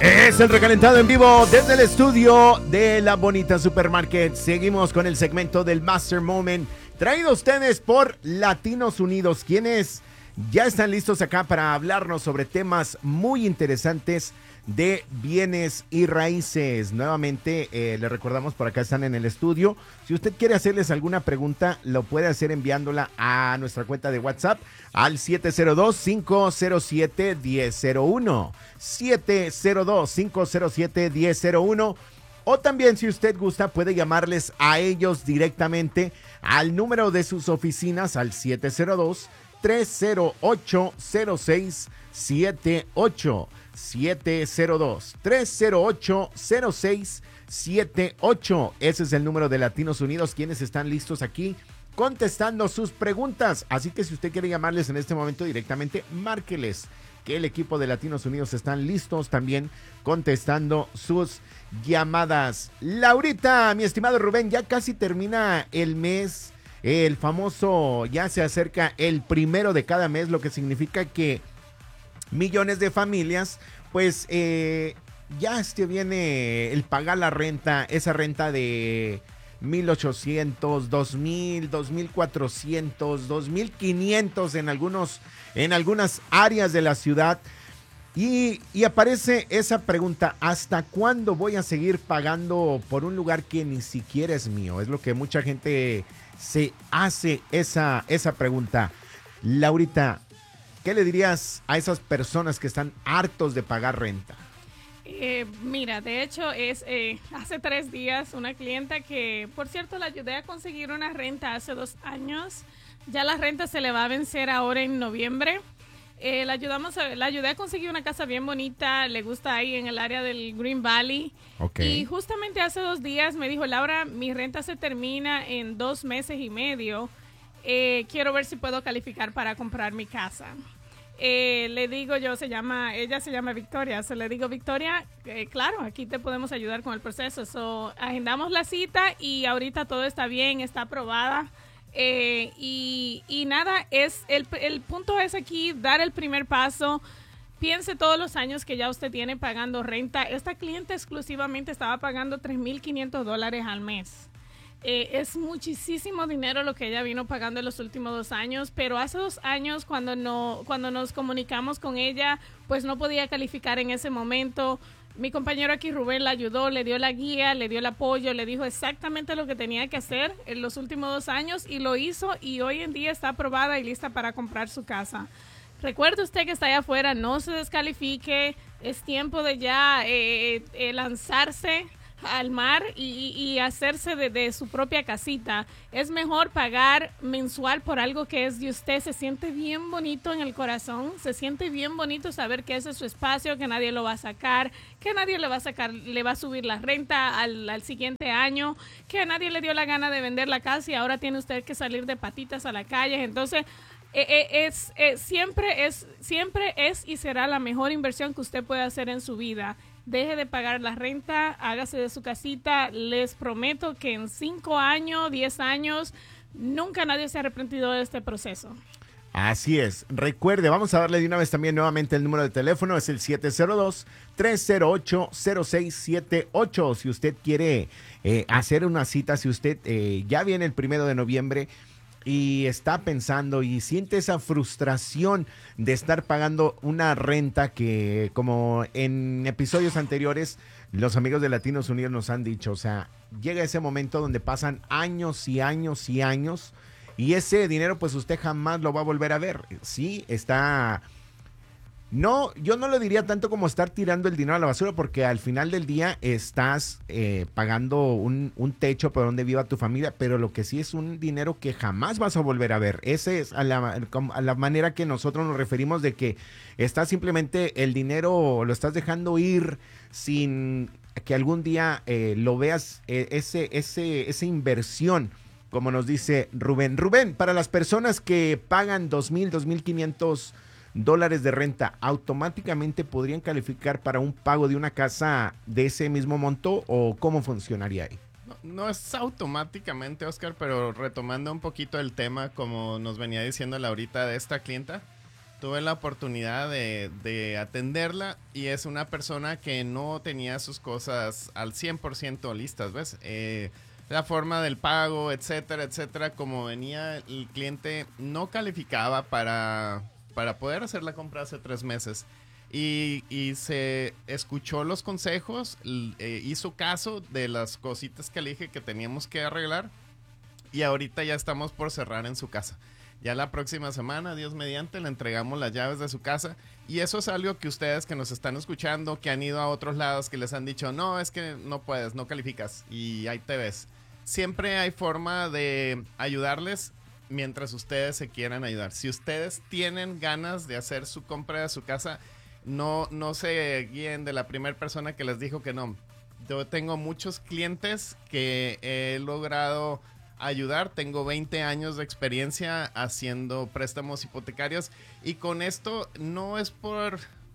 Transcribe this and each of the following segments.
Es el recalentado en vivo desde el estudio de La Bonita Supermarket. Seguimos con el segmento del Master Moment, traído a ustedes por Latinos Unidos, quienes ya están listos acá para hablarnos sobre temas muy interesantes de bienes y raíces. Nuevamente, le recordamos, por acá están en el estudio. Si usted quiere hacerles alguna pregunta, lo puede hacer enviándola a nuestra cuenta de WhatsApp al 702-507-1001. 702-507-1001. O también, si usted gusta, puede llamarles a ellos directamente al número de sus oficinas al 702-308-0678. 702-308-0678. Ese es el número de Latinos Unidos, quienes están listos aquí contestando sus preguntas. Así que si usted quiere llamarles en este momento directamente, márqueles, que el equipo de Latinos Unidos están listos también contestando sus llamadas. Laurita, mi estimado Rubén, ya casi termina el mes, el famoso, ya se acerca el primero de cada mes, lo que significa que millones de familias, pues ya viene el pagar la renta, esa renta de 1,800, 2,000, 2,400, 2,500 en algunas áreas de la ciudad. Y aparece esa pregunta: ¿hasta cuándo voy a seguir pagando por un lugar que ni siquiera es mío? Es lo que mucha gente se hace esa pregunta. Laurita, ¿qué le dirías a esas personas que están hartos de pagar renta? Mira, de hecho, hace 3 días una clienta que, por cierto, la ayudé a conseguir una renta hace 2 años. Ya la renta se le va a vencer ahora en noviembre. La ayudé a conseguir una casa bien bonita, le gusta ahí en el área del Green Valley. Okay. Y justamente hace 2 días me dijo: Laura, mi renta se termina en 2 meses y medio. Quiero ver si puedo calificar para comprar mi casa. Le digo ella se llama Victoria. Le digo: Victoria, claro, aquí te podemos ayudar con el proceso. Agendamos la cita y ahorita todo está bien, está aprobada. Y nada, el punto es aquí dar el primer paso. Piense todos los años que ya usted tiene pagando renta. Esta cliente exclusivamente estaba pagando $3,500 al mes. Es muchísimo dinero lo que ella vino pagando en los últimos 2 años, pero hace 2 años cuando nos comunicamos con ella, pues no podía calificar en ese momento. Mi compañero aquí, Rubén, la ayudó, le dio la guía, le dio el apoyo, le dijo exactamente lo que tenía que hacer en los últimos 2 años y lo hizo, y hoy en día está aprobada y lista para comprar su casa. Recuerde usted que está allá afuera, no se descalifique, es tiempo de ya lanzarse al mar y hacerse de su propia casita. Es mejor pagar mensual por algo que es de usted. Se siente bien bonito en el corazón, se siente bien bonito saber que ese es su espacio, que nadie lo va a sacar, que nadie le va a subir la renta al siguiente año, que a nadie le dio la gana de vender la casa y ahora tiene usted que salir de patitas a la calle. Entonces siempre es y será la mejor inversión que usted puede hacer en su vida. Deje de pagar la renta, hágase de su casita. Les prometo que en 5 años, 10 años, nunca nadie se ha arrepentido de este proceso. Así es. Recuerde, vamos a darle de una vez también nuevamente el número de teléfono. Es el 702-308-0678. Si usted quiere hacer una cita, si usted ya viene el 1 de noviembre y está pensando y siente esa frustración de estar pagando una renta que, como en episodios anteriores, los amigos de Latinos Unidos nos han dicho, o sea, llega ese momento donde pasan años y años y años y ese dinero pues usted jamás lo va a volver a ver. Sí, está... No, yo no lo diría tanto como estar tirando el dinero a la basura, porque al final del día estás pagando un techo por donde viva tu familia, pero lo que sí es un dinero que jamás vas a volver a ver. Esa es a la manera que nosotros nos referimos, de que estás simplemente, el dinero lo estás dejando ir sin que algún día lo veas, esa inversión, como nos dice Rubén. Rubén, para las personas que pagan $2,000, $2,500 de renta, ¿automáticamente podrían calificar para un pago de una casa de ese mismo monto, o cómo funcionaría ahí? No es automáticamente, Oscar, pero retomando un poquito el tema, como nos venía diciendo Laurita de esta clienta, Tuve la oportunidad de atenderla y es una persona que no tenía sus cosas al 100% listas, ¿ves? La forma del pago, etcétera, etcétera, como venía el cliente no calificaba para poder hacer la compra hace 3 meses. Y se escuchó los consejos, hizo caso de las cositas que le dije que teníamos que arreglar y ahorita ya estamos por cerrar en su casa. Ya la próxima semana, Dios mediante, le entregamos las llaves de su casa. Y eso es algo que ustedes que nos están escuchando, que han ido a otros lados, que les han dicho, no, es que no puedes, no calificas y ahí te ves. Siempre hay forma de ayudarles mientras ustedes se quieran ayudar. Si ustedes tienen ganas de hacer su compra de su casa, no se guíen de la primera persona que les dijo que no. Yo tengo muchos clientes que he logrado ayudar. Tengo 20 años de experiencia haciendo préstamos hipotecarios y con esto no es por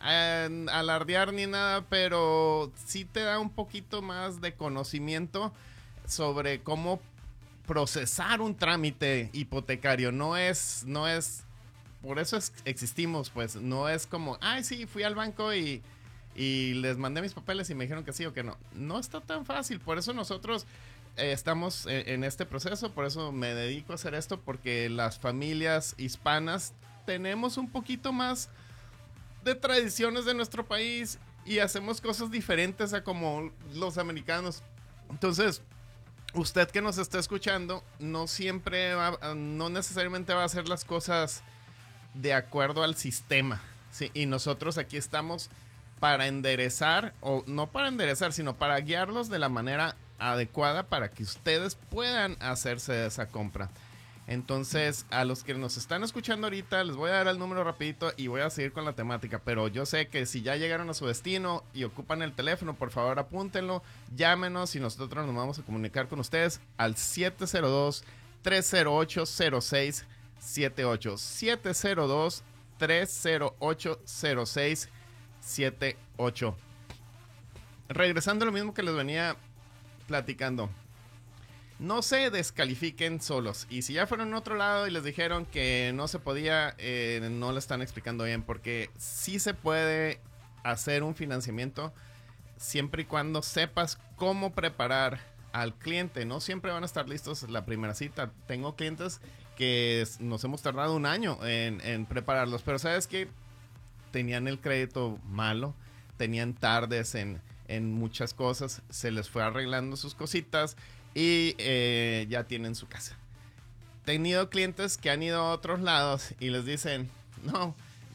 alardear ni nada, pero sí te da un poquito más de conocimiento sobre cómo procesar un trámite hipotecario. No es por eso existimos, pues no es como, ay sí, fui al banco y les mandé mis papeles y me dijeron que sí o que no. No está tan fácil, por eso nosotros estamos en este proceso, por eso me dedico a hacer esto, porque las familias hispanas tenemos un poquito más de tradiciones de nuestro país y hacemos cosas diferentes a como los americanos. Entonces, usted que nos está escuchando, no necesariamente va a hacer las cosas de acuerdo al sistema, ¿sí? Y nosotros aquí estamos para enderezar, o no para enderezar, sino para guiarlos de la manera adecuada para que ustedes puedan hacerse esa compra. Entonces, a los que nos están escuchando ahorita, les voy a dar el número rapidito y voy a seguir con la temática, pero yo sé que si ya llegaron a su destino y ocupan el teléfono, por favor apúntenlo, llámenos y nosotros nos vamos a comunicar con ustedes al 702-308-0678. 702-308-0678. Regresando a lo mismo que les venía platicando, no se descalifiquen solos. Y si ya fueron a otro lado y les dijeron que no se podía, no le están explicando bien, porque sí se puede hacer un financiamiento siempre y cuando sepas cómo preparar al cliente. No siempre van a estar listos la primera cita. Tengo clientes que nos hemos tardado un año en prepararlos, pero sabes que tenían el crédito malo, tenían tardes en muchas cosas, se les fue arreglando sus cositas y ya tienen su casa. He tenido clientes que han ido a otros lados y les dicen, no,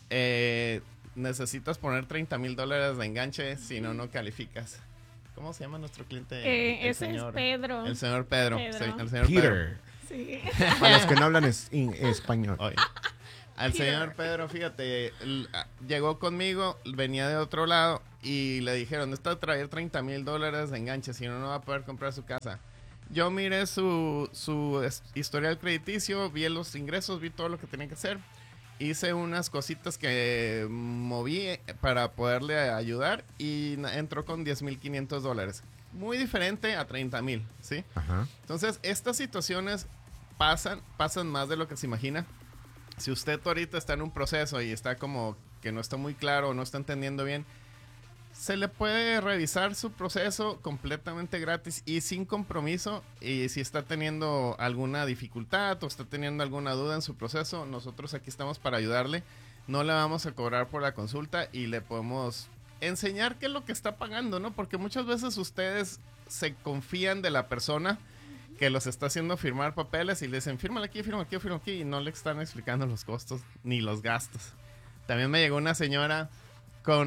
necesitas poner $30,000 de enganche, si no, no calificas. ¿Cómo se llama nuestro cliente? Ese es Pedro. El señor Pedro. Pedro. Sí, el señor Peter. Sí. Para los que no hablan español. Oye, al señor Pedro, fíjate, llegó conmigo, venía de otro lado y le dijeron, necesita traer $30,000 de enganche, si no, no va a poder comprar su casa. Yo miré su historial crediticio, vi los ingresos, vi todo lo que tenía que hacer. Hice unas cositas que moví para poderle ayudar y entró con $10,500. Muy diferente a $30,000, ¿sí? Ajá. Entonces, estas situaciones pasan más de lo que se imagina. Si usted ahorita está en un proceso y está como que no está muy claro o no está entendiendo bien, se le puede revisar su proceso completamente gratis y sin compromiso. Y si está teniendo alguna dificultad o está teniendo alguna duda en su proceso, nosotros aquí estamos para ayudarle. No le vamos a cobrar por la consulta y le podemos enseñar qué es lo que está pagando, ¿no? Porque muchas veces ustedes se confían de la persona que los está haciendo firmar papeles y le dicen, fírmale aquí, firma aquí, firma aquí, y no le están explicando los costos ni los gastos. También me llegó una señora con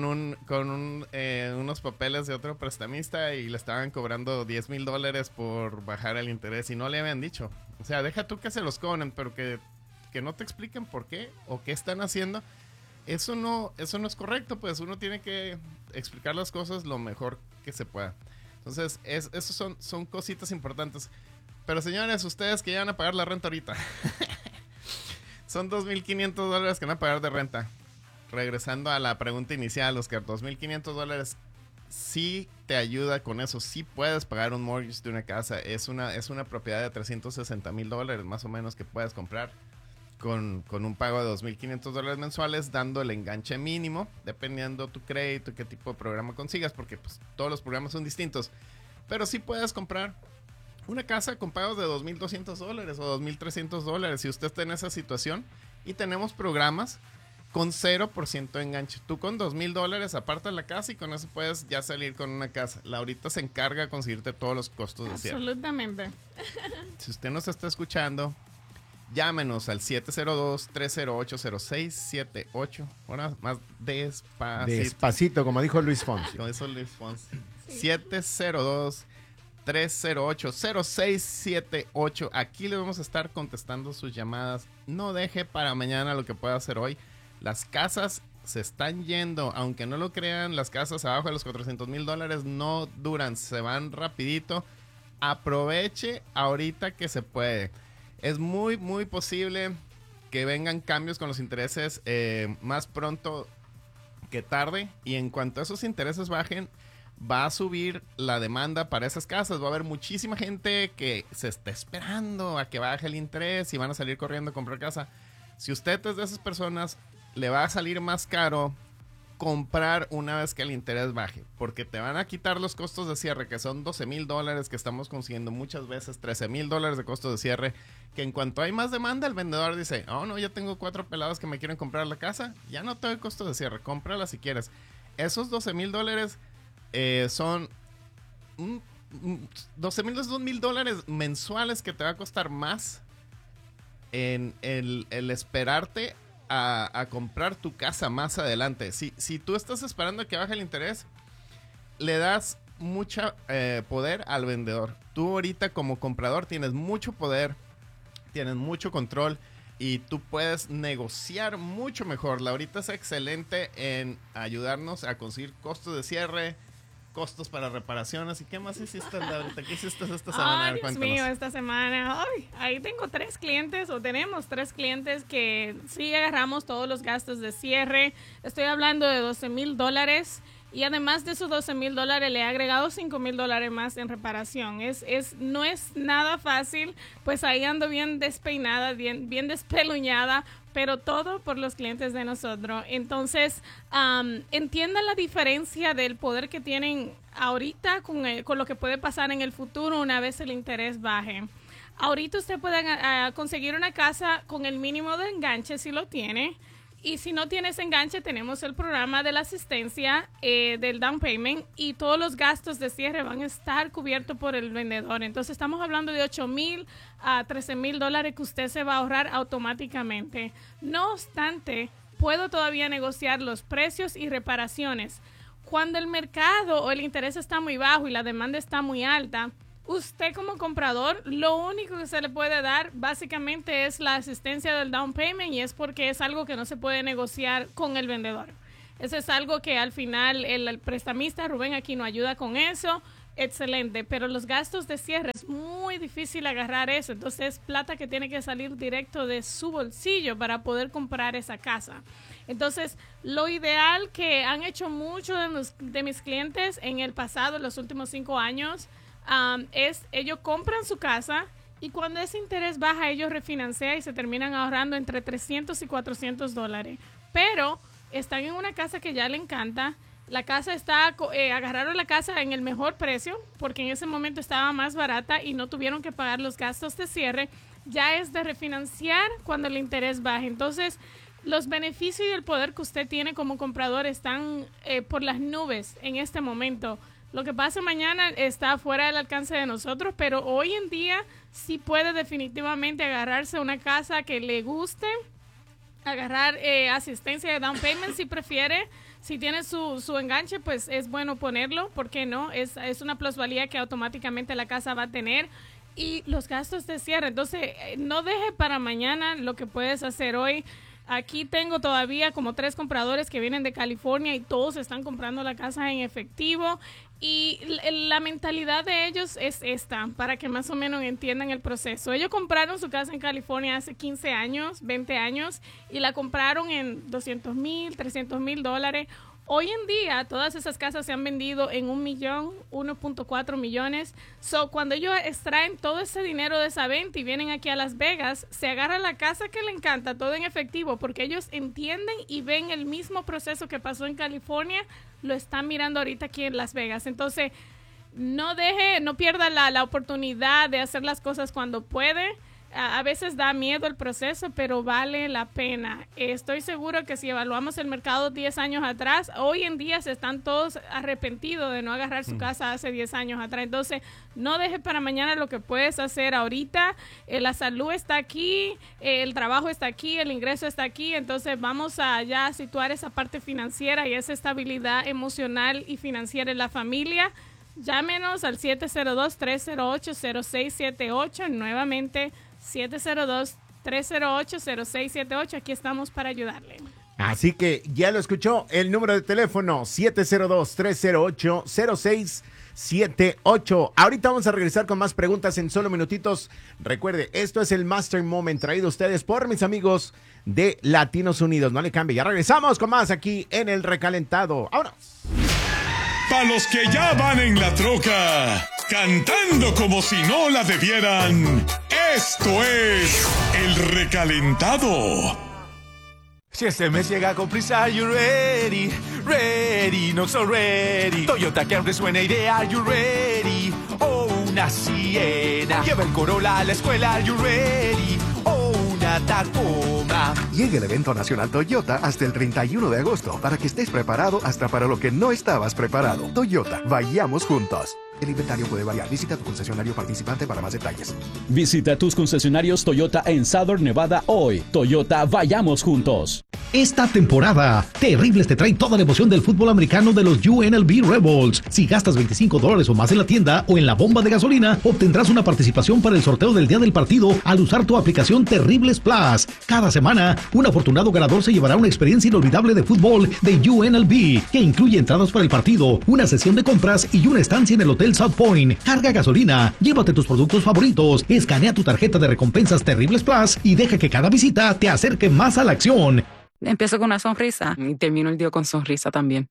unos papeles de otro prestamista y le estaban cobrando $10,000 por bajar el interés y no le habían dicho. O sea, deja tú que se los cobren, pero que no te expliquen por qué o qué están haciendo. Eso no es correcto, pues uno tiene que explicar las cosas lo mejor que se pueda. Entonces, esos son cositas importantes. Pero señores, ustedes que ya van a pagar la renta ahorita, son $2,500 que van a pagar de renta. Regresando a la pregunta inicial, Oscar, $2,500 sí te ayuda con eso. Sí puedes pagar un mortgage de una casa. Es una propiedad de $360,000 más o menos que puedes comprar. con un pago de $2,500 mensuales, dando el enganche mínimo, dependiendo tu crédito y qué tipo de programa consigas, porque pues todos los programas son distintos. Pero sí puedes comprar una casa con pagos de $2,200 o $2,300 si usted está en esa situación. Y tenemos programas con 0% de enganche. Tú con $2,000 apartas la casa y con eso puedes ya salir con una casa. Laurita se encarga de conseguirte todos los costos de cierre. Absolutamente. Si usted nos está escuchando, llámenos al 702-308-0678. Ahora más despacito. Despacito, como dijo Luis Fonsi. Con eso Luis Fonsi. 702-308-0678. Aquí le vamos a estar contestando sus llamadas. No deje para mañana lo que pueda hacer hoy. Las casas se están yendo, aunque no lo crean, las casas abajo de los $400,000 no duran, se van rapidito. Aproveche ahorita que se puede. Es muy, muy posible que vengan cambios con los intereses más pronto que tarde. Y en cuanto esos intereses bajen, va a subir la demanda para esas casas. Va a haber muchísima gente que se está esperando a que baje el interés y van a salir corriendo a comprar casa. Si usted es de esas personas, le va a salir más caro comprar una vez que el interés baje, porque te van a quitar los costos de cierre, que son $12,000 que estamos consiguiendo muchas veces, $13,000 de costos de cierre, que en cuanto hay más demanda, el vendedor dice, oh no, ya tengo 4 pelados que me quieren comprar la casa, ya no te doy costos de cierre, cómprala si quieres. Esos $12,000 son $12,000 mensuales que te va a costar más en el esperarte a comprar tu casa más adelante. Si tú estás esperando a que baje el interés, le das mucho poder al vendedor. Tú ahorita como comprador tienes mucho poder, tienes mucho control y tú puedes negociar mucho mejor. Laurita es excelente en ayudarnos a conseguir costos de cierre, costos para reparaciones. ¿Y qué más hiciste, Laurita? ¿Qué hiciste esta semana? Ay, Dios mío, esta semana. Ay, ahí tengo 3 clientes, o tenemos 3 clientes que sí agarramos todos los gastos de cierre. Estoy hablando de $12,000. Y además de esos $12,000, le he agregado $5,000 más en reparación. No es nada fácil, pues ahí ando bien despeinada, bien despeluñada, pero todo por los clientes de nosotros. Entonces, entiendan la diferencia del poder que tienen ahorita con lo que puede pasar en el futuro una vez el interés baje. Ahorita usted puede conseguir una casa con el mínimo de enganche si lo tiene. Y si no tienes enganche, tenemos el programa de la asistencia del down payment y todos los gastos de cierre van a estar cubiertos por el vendedor. Entonces estamos hablando de $8,000 a $13,000 que usted se va a ahorrar automáticamente. No obstante, puedo todavía negociar los precios y reparaciones. Cuando el mercado o el interés está muy bajo y la demanda está muy alta, usted como comprador, lo único que se le puede dar básicamente es la asistencia del down payment, y es porque es algo que no se puede negociar con el vendedor. Eso es algo que al final el prestamista Rubén aquí nos ayuda con eso. Excelente, pero los gastos de cierre es muy difícil agarrar eso. Entonces es plata que tiene que salir directo de su bolsillo para poder comprar esa casa. Entonces, lo ideal que han hecho muchos de mis clientes en el pasado, en los últimos 5 años, es ellos compran su casa y cuando ese interés baja ellos refinancian y se terminan ahorrando entre $300 y $400, pero están en una casa que ya le encanta. La casa agarraron la casa en el mejor precio porque en ese momento estaba más barata y no tuvieron que pagar los gastos de cierre. Ya es de refinanciar cuando el interés baja. Entonces los beneficios y el poder que usted tiene como comprador están por las nubes en este momento. Lo que pasa mañana está fuera del alcance de nosotros, pero hoy en día sí puede definitivamente agarrarse una casa que le guste, agarrar asistencia de down payment si prefiere. Si tiene su enganche, pues es bueno ponerlo, ¿por qué no? Es una plusvalía que automáticamente la casa va a tener. Y los gastos de cierre, entonces no deje para mañana lo que puedes hacer hoy. Aquí tengo todavía como 3 compradores que vienen de California y todos están comprando la casa en efectivo. Y la mentalidad de ellos es esta, para que más o menos entiendan el proceso. Ellos compraron su casa en California hace 15 años, 20 años, y la compraron en $200,000, $300,000. Hoy en día, todas esas casas se han vendido en 1 millón, 1.4 millones. So, cuando ellos extraen todo ese dinero de esa venta y vienen aquí a Las Vegas, se agarran la casa que le encanta, todo en efectivo, porque ellos entienden y ven el mismo proceso que pasó en California, lo están mirando ahorita aquí en Las Vegas. Entonces, no pierda la oportunidad de hacer las cosas cuando puede. A veces da miedo el proceso, pero vale la pena. Estoy seguro que si evaluamos el mercado 10 años atrás, hoy en día se están todos arrepentidos de no agarrar su casa hace 10 años atrás. Entonces, no dejes para mañana lo que puedes hacer ahorita. La salud está aquí, el trabajo está aquí, el ingreso está aquí. Entonces, vamos a ya situar esa parte financiera y esa estabilidad emocional y financiera en la familia. Llámenos al 702-308-0678. Nuevamente, 702-308-0678. Aquí estamos para ayudarle. Así que ya lo escuchó, el número de teléfono 702-308-0678. Ahorita vamos a regresar con más preguntas en solo minutitos. Recuerde, esto es el Master Moment traído a ustedes por mis amigos de Latinos Unidos. No le cambie, ya regresamos con más aquí en El Recalentado. ¡Vámonos! Para los que ya van en la troca, cantando como si no la debieran, esto es El Recalentado. Si este mes llega con prisa, are you ready? Ready, not so ready. Toyota Camry suena y de are you ready? Oh, una Siena. Lleva el Corolla a la escuela, are you ready? Oh, una Tacoma. Llega el evento nacional Toyota hasta el 31 de agosto para que estés preparado hasta para lo que no estabas preparado. Toyota, vayamos juntos. El inventario puede variar. Visita tu concesionario participante para más detalles. Visita tus concesionarios Toyota en Southern Nevada hoy. Toyota, vayamos juntos. Esta temporada, Terribles te trae toda la emoción del fútbol americano de los UNLV Rebels. Si gastas $25 o más en la tienda o en la bomba de gasolina, obtendrás una participación para el sorteo del día del partido al usar tu aplicación Terribles Plus. Cada semana, un afortunado ganador se llevará una experiencia inolvidable de fútbol de UNLV, que incluye entradas para el partido, una sesión de compras y una estancia en el Hotel South Point. Carga gasolina, llévate tus productos favoritos, escanea tu tarjeta de recompensas Terribles Plus y deja que cada visita te acerque más a la acción. Empiezo con una sonrisa y termino el día con sonrisa también.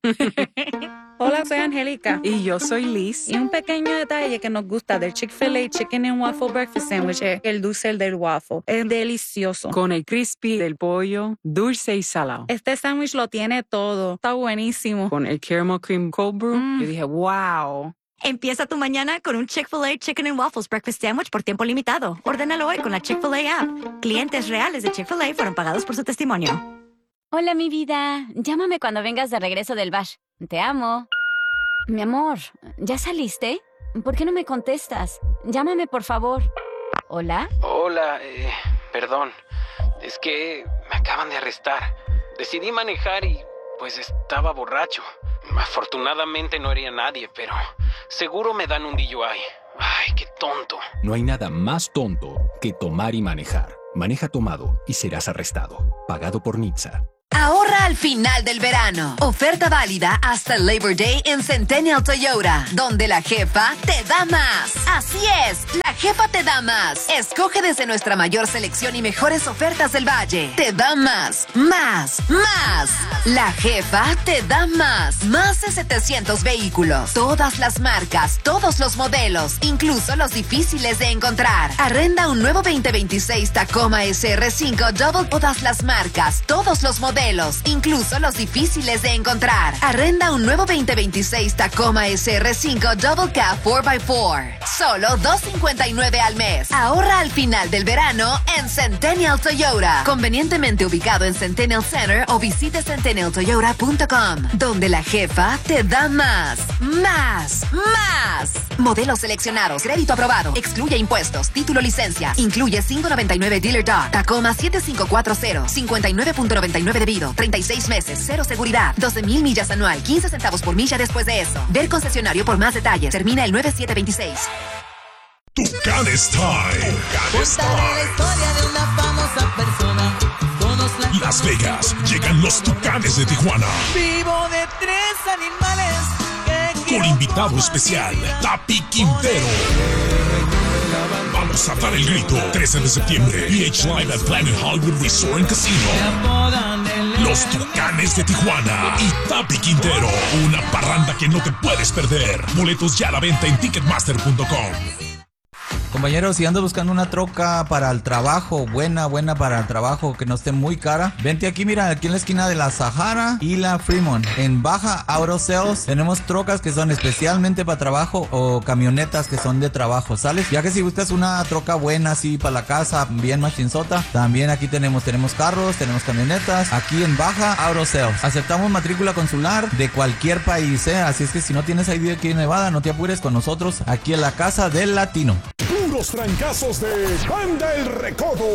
Hola, soy Angélica. Y yo soy Liz. Y un pequeño detalle que nos gusta del Chick-fil-A Chicken and Waffle Breakfast Sandwich es el dulce del waffle. Es delicioso. Con el crispy del pollo, dulce y salado. Este sándwich lo tiene todo. Está buenísimo. Con el caramel cream cold brew, yo dije, wow. Empieza tu mañana con un Chick-fil-A Chicken and Waffles Breakfast Sandwich por tiempo limitado. Ordénalo hoy con la Chick-fil-A app. Clientes reales de Chick-fil-A fueron pagados por su testimonio. Hola, mi vida. Llámame cuando vengas de regreso del bash. Te amo. Mi amor, ¿ya saliste? ¿Por qué no me contestas? Llámame, por favor. ¿Hola? Hola, perdón. Es que me acaban de arrestar. Decidí manejar y, pues, estaba borracho. Afortunadamente no hería a nadie, pero seguro me dan un DUI. Ay, qué tonto. No hay nada más tonto que tomar y manejar. Maneja tomado y serás arrestado. Pagado por NHTSA. Ahorra al final del verano. Oferta válida hasta el Labor Day en Centennial Toyota, donde la jefa te da más. Así es, la jefa te da más. Escoge desde nuestra mayor selección y mejores ofertas del Valle. Te da más, más, más. La jefa te da más. Más de 700 vehículos. Todas las marcas, todos los modelos, incluso los difíciles de encontrar. Arrenda un nuevo 2026 Tacoma SR5 Double. Todas las marcas, todos los modelos, incluso los difíciles de encontrar. Arrenda un nuevo 2026 Tacoma SR5 Double Cab 4x4. Solo $259 al mes. Ahorra al final del verano en Centennial Toyota. Convenientemente ubicado en Centennial Center o visite centennialtoyota.com, donde la jefa te da más, más, más. Modelos seleccionados, crédito aprobado, excluye impuestos, título, licencia, incluye $5.99 Dealer Dog, Tacoma 7540, 59.99 debido, 36 meses, cero seguridad, 12,000 millas anual, 15 centavos por milla después de eso. Ver concesionario por más detalles. Termina el 9726. Tucanes Time. Contaré la historia de una famosa persona. Las Vegas, llegan los Tucanes de Tijuana. Vivo de 3 animales. Con invitado especial, Tapi Quintero. Vamos a dar el grito. 13 de septiembre, BH Live at Planet Hollywood Resort and Casino. Los Tucanes de Tijuana y Tapi Quintero. Una parranda que no te puedes perder. Boletos ya a la venta en Ticketmaster.com. Compañeros, si andas buscando una troca para el trabajo, buena para el trabajo, que no esté muy cara, vente aquí, mira, aquí en la esquina de la Sahara y la Fremont. En Baja Auto Sales tenemos trocas que son especialmente para trabajo o camionetas que son de trabajo, ¿sales? Ya que si buscas una troca buena así para la casa, bien machinzota, también aquí tenemos carros, tenemos camionetas, aquí en Baja Auto Sales. Aceptamos matrícula consular de cualquier país, así es que si no tienes ID aquí en Nevada, no te apures con nosotros, aquí en la Casa del Latino. Puros trancazos de Banda El Recodo.